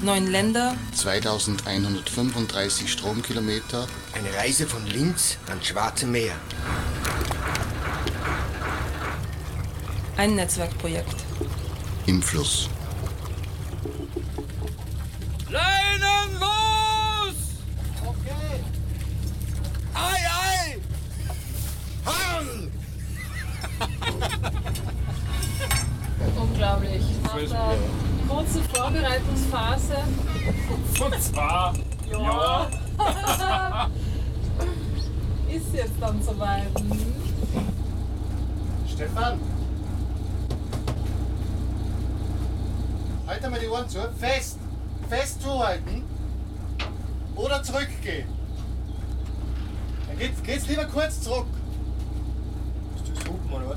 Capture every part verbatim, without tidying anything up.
Neun Länder. zweitausendeinhundertfünfunddreißig Stromkilometer. Eine Reise von Linz ans Schwarze Meer. Ein Netzwerkprojekt. Im Fluss. Leinen los! Okay. Ei, ei! Hang! Unglaublich. Nach der kurzen Vorbereitungsphase. Von zwei Ja. Ist jetzt dann soweit. Stefan! Halt einmal die Ohren zu. Fest! Fest zuhalten. Oder zurückgehen. Dann geht's, geht's lieber kurz zurück. Ist das Hupen oder was?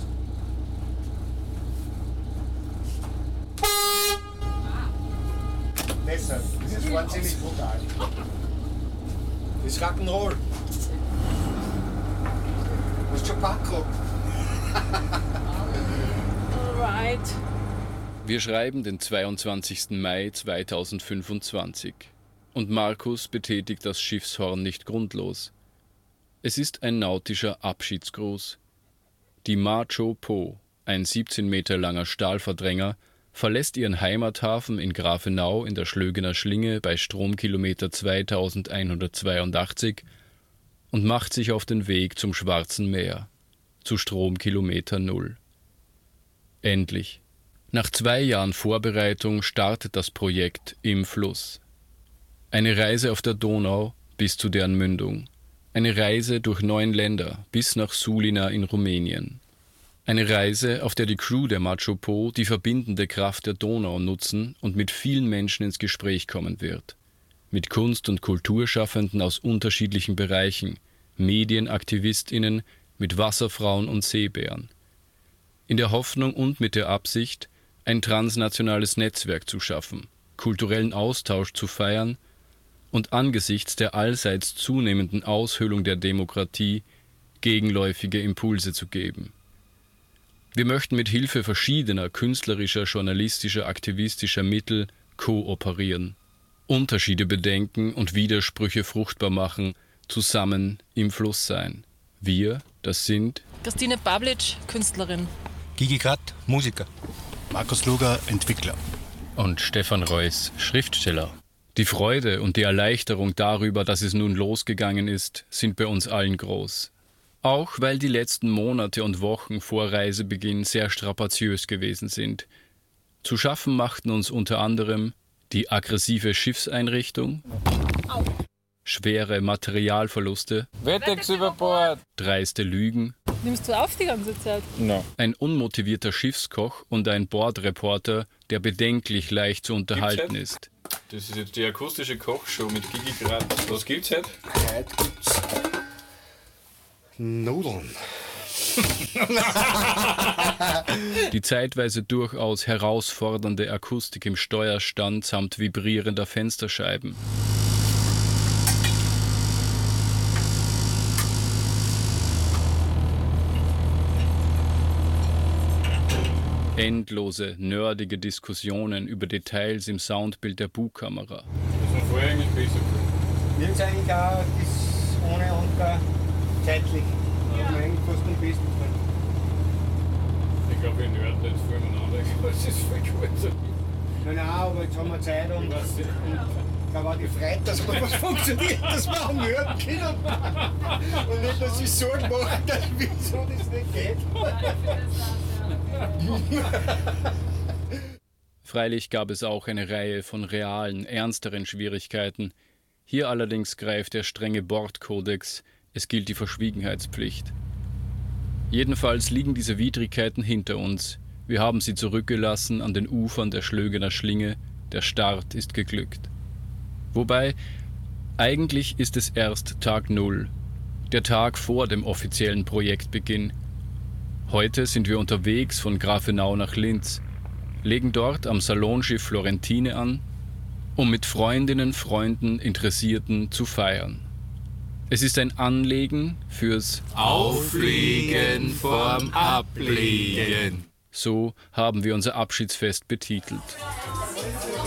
Deshalb. Das ist vorhin ziemlich brutal. Das ist Rock'n'Roll. Du hast schon Pack gehabt. Alright. Wir schreiben den zweiundzwanzigsten Mai zweitausendfünfundzwanzig und Markus betätigt das Schiffshorn nicht grundlos. Es ist ein nautischer Abschiedsgruß. Die Macho Po, ein siebzehn Meter langer Stahlverdränger, verlässt ihren Heimathafen in Grafenau in der Schlögener Schlinge bei Stromkilometer zweitausendeinhundertzweiundachtzig und macht sich auf den Weg zum Schwarzen Meer, zu Stromkilometer Null. Endlich. Nach zwei Jahren Vorbereitung startet das Projekt Im Fluss. Eine Reise auf der Donau bis zu deren Mündung. Eine Reise durch neun Länder bis nach Sulina in Rumänien. Eine Reise, auf der die Crew der Macho Po die verbindende Kraft der Donau nutzen und mit vielen Menschen ins Gespräch kommen wird. Mit Kunst- und Kulturschaffenden aus unterschiedlichen Bereichen, MedienaktivistInnen, mit Wasserfrauen und Seebären. In der Hoffnung und mit der Absicht, ein transnationales Netzwerk zu schaffen, kulturellen Austausch zu feiern und angesichts der allseits zunehmenden Aushöhlung der Demokratie gegenläufige Impulse zu geben. Wir möchten mit Hilfe verschiedener künstlerischer, journalistischer, aktivistischer Mittel kooperieren, Unterschiede bedenken und Widersprüche fruchtbar machen, zusammen im Fluss sein. Wir, das sind Christine Pavlic, Künstlerin. Gigi Kratt, Musiker. Markus Luger, Entwickler. und Stefan Reuss, Schriftsteller. Die Freude und die Erleichterung darüber, dass es nun losgegangen ist, sind bei uns allen groß. Auch weil die letzten Monate und Wochen vor Reisebeginn sehr strapaziös gewesen sind. Zu schaffen machten uns unter anderem die aggressive Schiffseinrichtung, schwere Materialverluste, Wettex über Bord. dreiste Lügen, Nimmst du auf die ganze Zeit? No. ein unmotivierter Schiffskoch und ein Bordreporter, der bedenklich leicht zu unterhalten ist. Das ist jetzt die akustische Kochshow mit Gigi Kratt. Was gibt's heute? Heute gibt's Nudeln. Die zeitweise durchaus herausfordernde Akustik im Steuerstand samt vibrierender Fensterscheiben. Endlose, nerdige Diskussionen über Details im Soundbild der Bugkamera. Das war vorher eigentlich besser. Mir ist eigentlich auch das ohne Anker zeitlich. Ja. Mir eigentlich fast am besten gefallen. Ich glaube, wir nörden jetzt voneinander. Das ist voll gut. Nein, nein, aber jetzt haben wir Zeit und, und ich glaube auch die Freude, dass mal was funktioniert, dass wir auch nörden können. Und nicht, dass ich Sorgen mache, dass wieso das nicht geht. Freilich gab es auch eine Reihe von realen, ernsteren Schwierigkeiten. Hier allerdings greift der strenge Bordkodex, es gilt die Verschwiegenheitspflicht. Jedenfalls liegen diese Widrigkeiten hinter uns. Wir haben sie zurückgelassen an den Ufern der Schlögener Schlinge, der Start ist geglückt. Wobei, eigentlich ist es erst Tag Null, der Tag vor dem offiziellen Projektbeginn. Heute sind wir unterwegs von Grafenau nach Linz, legen dort am Salonschiff Florentine an, um mit Freundinnen, Freunden, Interessierten zu feiern. Es ist ein Anlegen fürs Aufliegen vorm Ablegen. So haben wir unser Abschiedsfest betitelt.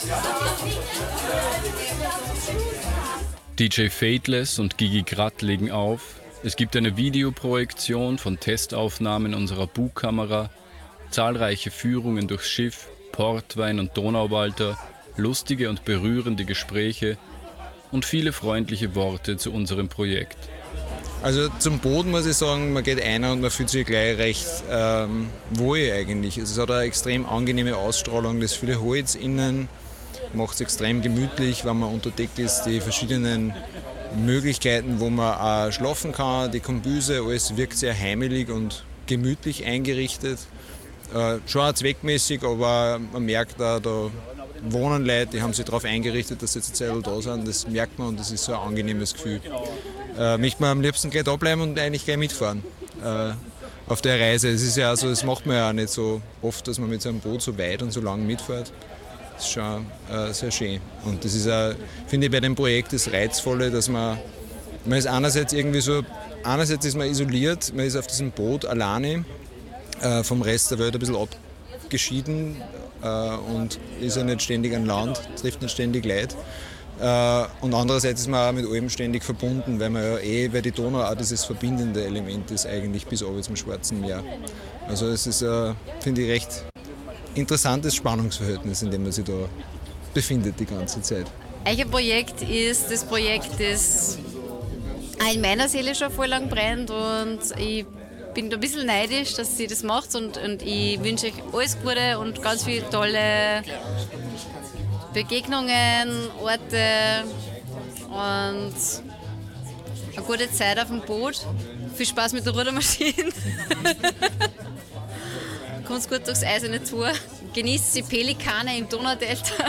D J Fateless und Gigi Gratt legen auf. Es gibt eine Videoprojektion von Testaufnahmen unserer Bugkamera, zahlreiche Führungen durchs Schiff, Portwein und Donauwalter, lustige und berührende Gespräche und viele freundliche Worte zu unserem Projekt. Also zum Boot muss ich sagen, man geht einer und man fühlt sich gleich recht ähm, wohl eigentlich. Also es hat eine extrem angenehme Ausstrahlung, das viele Holz innen, macht es extrem gemütlich, wenn man unter Deck ist, die verschiedenen Möglichkeiten, wo man auch schlafen kann, die Kombüse, alles wirkt sehr heimelig und gemütlich eingerichtet. Äh, schon auch zweckmäßig, aber man merkt auch, da wohnen Leute, die haben sich darauf eingerichtet, dass sie jetzt eine Zeit da sind, das merkt man und das ist so ein angenehmes Gefühl. Äh, möchte man am liebsten gleich da bleiben und eigentlich gleich mitfahren äh, auf der Reise. Es ist ja also, das macht man ja auch nicht so oft, dass man mit so einem Boot so weit und so lang mitfährt. Das ist schon äh, sehr schön. Und das ist auch, finde ich, bei dem Projekt das Reizvolle, dass man, man ist einerseits irgendwie so, einerseits ist man isoliert, man ist auf diesem Boot alleine, äh, vom Rest der Welt ein bisschen abgeschieden äh, und ist ja nicht ständig an Land, trifft nicht ständig Leute. Äh, und andererseits ist man auch mit allem ständig verbunden, weil man ja eh, weil die Donau auch dieses verbindende Element ist eigentlich bis oben zum Schwarzen Meer. Also es ist, äh, finde ich, recht interessantes Spannungsverhältnis, in dem man sich da befindet die ganze Zeit. Euer Projekt ist das Projekt, das auch in meiner Seele schon voll lang brennt und ich bin da ein bisschen neidisch, dass sie das macht und, und ich wünsche euch alles Gute und ganz viele tolle Begegnungen, Orte und eine gute Zeit auf dem Boot. Viel Spaß mit der Rudermaschine. Kommt gut durchs Eis nicht zu. Genießt die Pelikane im Donaudelta.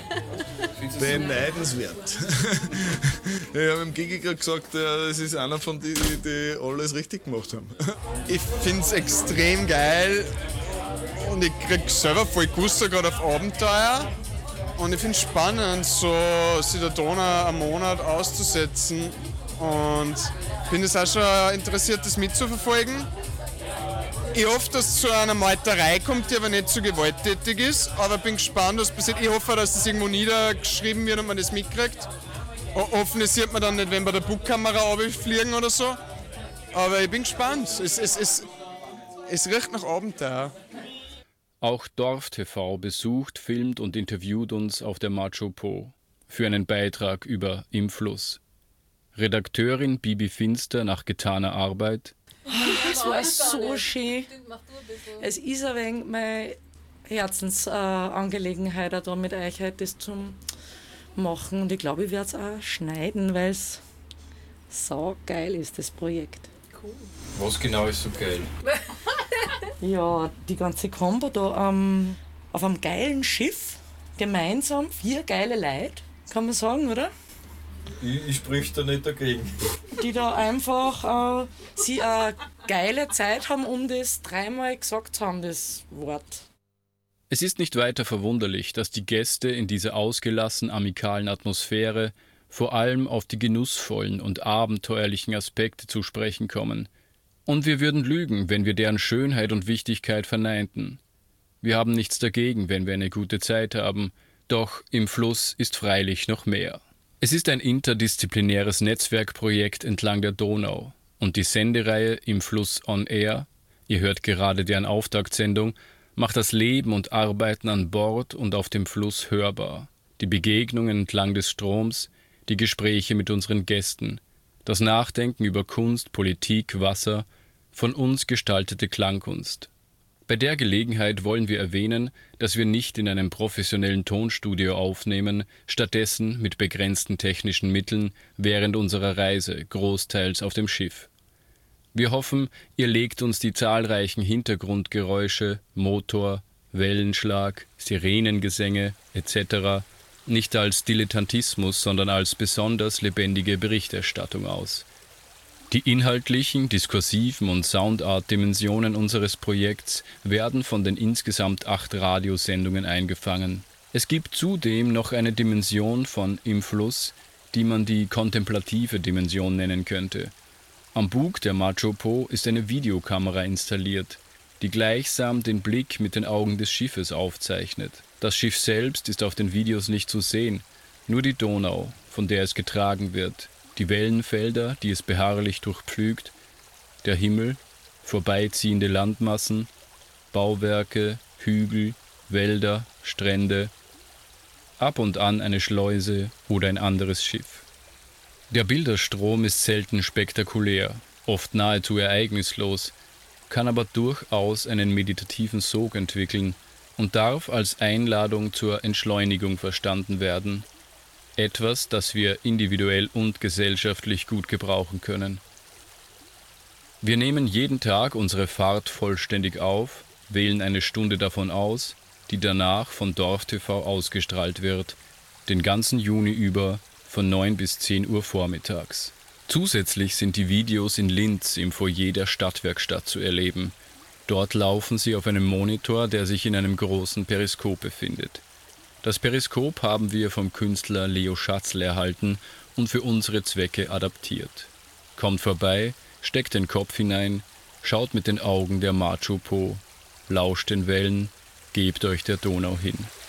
Beneidenswert. Ich habe dem Gigi gerade gesagt, das ist einer von denen, die alles richtig gemacht haben. Ich finde es extrem geil und ich kriege selber voll Lust gerade auf Abenteuer. Und ich finde es spannend, so sich der Donau einen Monat auszusetzen. Und bin es auch schon interessiert, das mitzuverfolgen. Ich hoffe, dass es zu einer Meuterei kommt, die aber nicht so gewalttätig ist. Aber bin gespannt, was passiert. Ich hoffe, dass das irgendwo niedergeschrieben wird und man das mitkriegt. Hoffentlich sieht man dann nicht, wenn bei der Bugkamera runterfliegen oder so. Aber ich bin gespannt. Es, es, es, es riecht nach Abenteuer. Auch Dorf T V besucht, filmt und interviewt uns auf der Macho Po für einen Beitrag über Im Fluss. Redakteurin Bibi Finster nach getaner Arbeit. Es war so schön. Es ist ein wenig meine Herzensangelegenheit, äh, da mit euch heute das zu machen. Und ich glaube, ich werde es auch schneiden, weil es sau geil ist, das Projekt. Cool. Was genau ist so geil? Ja, die ganze Kombo da ähm, auf einem geilen Schiff, gemeinsam, vier geile Leute, kann man sagen, oder? Ich, ich sprich da nicht dagegen. Die da einfach äh, sie eine geile Zeit haben, um das dreimal gesagt haben, das Wort. Es ist nicht weiter verwunderlich, dass die Gäste in dieser ausgelassen amikalen Atmosphäre vor allem auf die genussvollen und abenteuerlichen Aspekte zu sprechen kommen. Und wir würden lügen, wenn wir deren Schönheit und Wichtigkeit verneinten. Wir haben nichts dagegen, wenn wir eine gute Zeit haben, doch im Fluss ist freilich noch mehr. Es ist ein interdisziplinäres Netzwerkprojekt entlang der Donau und die Sendereihe Im Fluss on Air, ihr hört gerade deren Auftaktsendung, macht das Leben und Arbeiten an Bord und auf dem Fluss hörbar. Die Begegnungen entlang des Stroms, die Gespräche mit unseren Gästen, das Nachdenken über Kunst, Politik, Wasser, von uns gestaltete Klangkunst. Bei der Gelegenheit wollen wir erwähnen, dass wir nicht in einem professionellen Tonstudio aufnehmen, stattdessen mit begrenzten technischen Mitteln während unserer Reise, großteils auf dem Schiff. Wir hoffen, ihr legt uns die zahlreichen Hintergrundgeräusche, Motor, Wellenschlag, Sirenengesänge et cetera nicht als Dilettantismus, sondern als besonders lebendige Berichterstattung aus. Die inhaltlichen, diskursiven und Soundart-Dimensionen unseres Projekts werden von den insgesamt acht Radiosendungen eingefangen. Es gibt zudem noch eine Dimension von Im Fluss, die man die kontemplative Dimension nennen könnte. Am Bug der Macho Po ist eine Videokamera installiert, die gleichsam den Blick mit den Augen des Schiffes aufzeichnet. Das Schiff selbst ist auf den Videos nicht zu sehen, nur die Donau, von der es getragen wird, die Wellenfelder, die es beharrlich durchpflügt, der Himmel, vorbeiziehende Landmassen, Bauwerke, Hügel, Wälder, Strände, ab und an eine Schleuse oder ein anderes Schiff. Der Bilderstrom ist selten spektakulär, oft nahezu ereignislos, kann aber durchaus einen meditativen Sog entwickeln und darf als Einladung zur Entschleunigung verstanden werden. Etwas, das wir individuell und gesellschaftlich gut gebrauchen können. Wir nehmen jeden Tag unsere Fahrt vollständig auf, wählen eine Stunde davon aus, die danach von DorfTV ausgestrahlt wird, den ganzen Juni über von neun bis zehn Uhr vormittags. Zusätzlich sind die Videos in Linz im Foyer der Stadtwerkstatt zu erleben. Dort laufen sie auf einem Monitor, der sich in einem großen Periskop befindet. Das Periskop haben wir vom Künstler Leo Schatzle erhalten und für unsere Zwecke adaptiert. Kommt vorbei, steckt den Kopf hinein, schaut mit den Augen der Macho Po, lauscht den Wellen, gebt euch der Donau hin.